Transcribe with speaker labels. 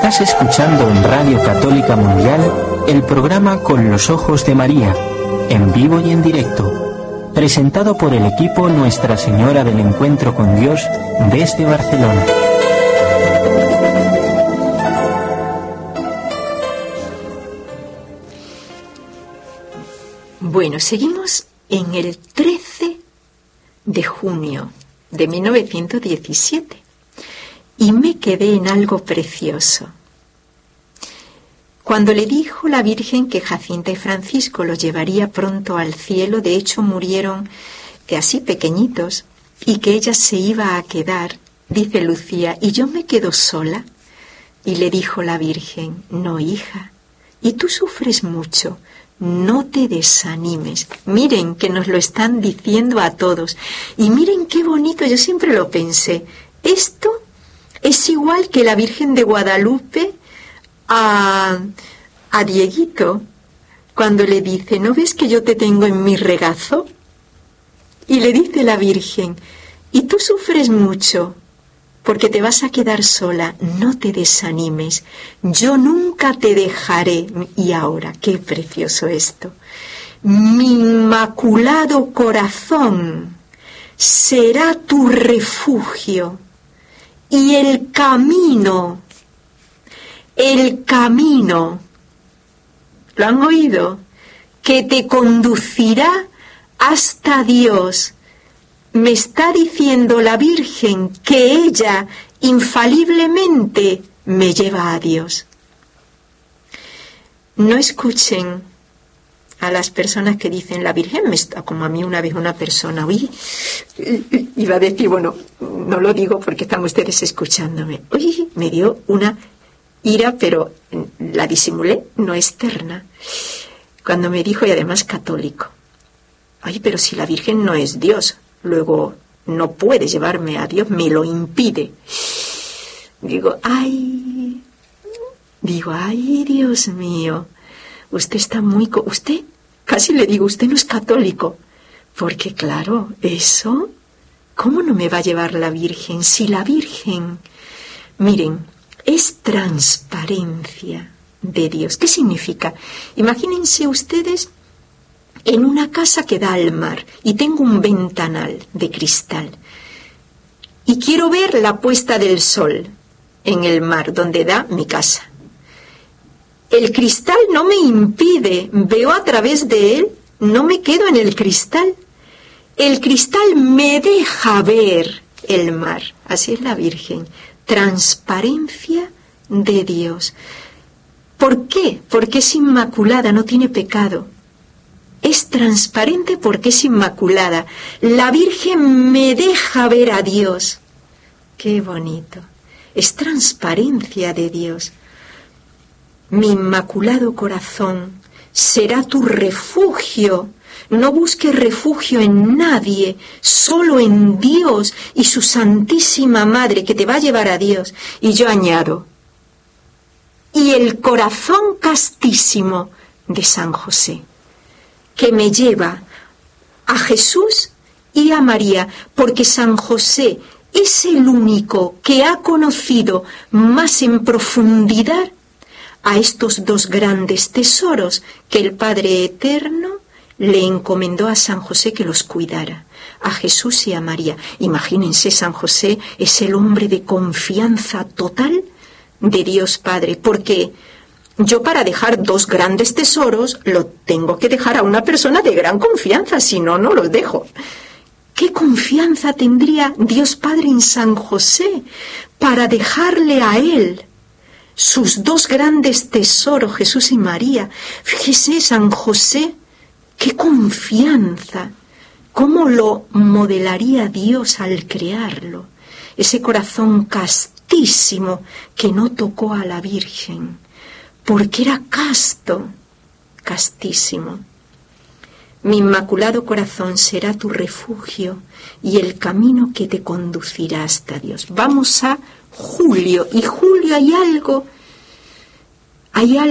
Speaker 1: Estás escuchando en Radio Católica Mundial el programa Con los Ojos de María, en vivo y en directo, presentado por el equipo Nuestra Señora del Encuentro con Dios desde Barcelona.
Speaker 2: Bueno, seguimos en el 13 de junio de 1917 y me quedé en algo precioso. Cuando le dijo la Virgen que Jacinta y Francisco los llevaría pronto al cielo, de hecho murieron así pequeñitos, y que ella se iba a quedar, dice Lucía, ¿y yo me quedo sola? Y le dijo la Virgen, no, hija, y tú sufres mucho, no te desanimes. Miren que nos lo están diciendo a todos, y miren qué bonito, yo siempre lo pensé, esto es igual que la Virgen de Guadalupe a Dieguito, cuando le dice, ¿no ves que yo te tengo en mi regazo? Y le dice la Virgen, y tú sufres mucho, porque te vas a quedar sola, no te desanimes, yo nunca te dejaré. Y ahora, qué precioso esto, mi inmaculado corazón será tu refugio, y el camino, ¿lo han oído? Que te conducirá hasta Dios. Me está diciendo la Virgen que ella infaliblemente me lleva a Dios. No escuchen a las personas que dicen, la Virgen me está, como a mí una vez una persona, iba a decir, bueno, no lo digo porque están ustedes escuchándome, me dio una ira, pero la disimulé, no externa, cuando me dijo, y además católico, pero si la Virgen no es Dios, luego no puede llevarme a Dios, me lo impide. Digo, ay, Dios mío, usted está usted, casi le digo, usted no es católico, porque claro, eso, ¿cómo no me va a llevar la Virgen? Si la Virgen, miren, es transparencia de Dios. ¿Qué significa? Imagínense ustedes en una casa que da al mar y tengo un ventanal de cristal y quiero ver la puesta del sol en el mar donde da mi casa. El cristal no me impide, veo a través de él, no me quedo en el cristal. El cristal me deja ver el mar. Así es la Virgen. Transparencia de Dios. ¿Por qué? Porque es inmaculada, no tiene pecado. Es transparente porque es inmaculada. La Virgen me deja ver a Dios. Qué bonito. Es transparencia de Dios. Mi inmaculado corazón será tu refugio. No busques refugio en nadie, solo en Dios y su Santísima Madre que te va a llevar a Dios. Y yo añado, y el corazón castísimo de San José, que me lleva a Jesús y a María, porque San José es el único que ha conocido más en profundidad a estos dos grandes tesoros que el Padre Eterno le encomendó a San José que los cuidara, a Jesús y a María. Imagínense, San José es el hombre de confianza total de Dios Padre, porque yo para dejar dos grandes tesoros lo tengo que dejar a una persona de gran confianza, si no, no los dejo. ¿Qué confianza tendría Dios Padre en San José para dejarle a él sus dos grandes tesoros, Jesús y María? Fíjese, San José, qué confianza, cómo lo modelaría Dios al crearlo, ese corazón castísimo que no tocó a la Virgen, porque era casto, castísimo. Mi inmaculado corazón será tu refugio y el camino que te conducirá hasta Dios. Vamos a Julio, y Julio hay algo